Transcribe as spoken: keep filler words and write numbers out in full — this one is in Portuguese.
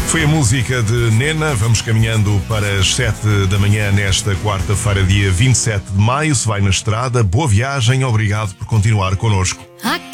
Foi a música de Nena. Vamos caminhando para as sete da manhã nesta quarta-feira, dia vinte e sete de maio. Se vai na estrada, boa viagem. Obrigado por continuar connosco.